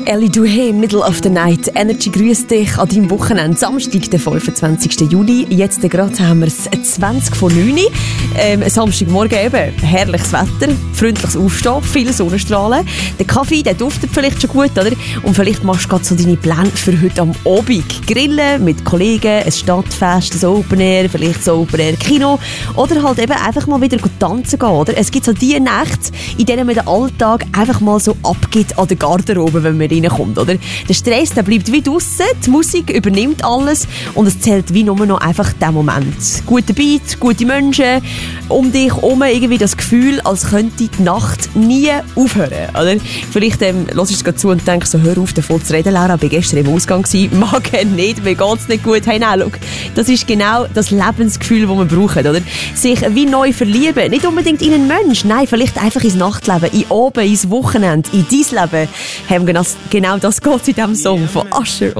Ellie Duhé, Middle of the Night. Energy grüßt dich an deinem Wochenende. Samstag, den 25. Juli. Jetzt gerade haben wir es 20 vor 9 Uhr. Samstagmorgen eben. Herrliches Wetter, freundliches Aufstehen, viele Sonnenstrahlen. Der Kaffee, der duftet vielleicht schon gut, oder? Und vielleicht machst du gerade so deine Pläne für heute am Abend. Grillen mit Kollegen, ein Stadtfest, ein Open Air, vielleicht so Open Air Kino. Oder halt eben einfach mal wieder tanzen gehen, oder? Es gibt so die Nächte, in denen man den Alltag einfach mal so abgibt an der Garderobe, wenn man reinkommt, oder? Der Stress, der bleibt wie draussen, die Musik übernimmt alles und es zählt wie nur noch einfach der Moment. Guter Beat, gute Menschen, um dich herum irgendwie das Gefühl, als könnte die Nacht nie aufhören, oder? Vielleicht hörst du es gerade zu und denkst so, hör auf, davon zu reden, Laura, ich war gestern im Ausgang, mag nicht, mir geht's nicht gut. Hey, nein, schau, das ist genau das Lebensgefühl, das wir brauchen, oder? Sich wie neu verlieben, nicht unbedingt in einen Menschen, nein, vielleicht einfach ins Nachtleben, in oben, ins Wochenende, in dein Leben. Genau das geht in diesem Song von Usher.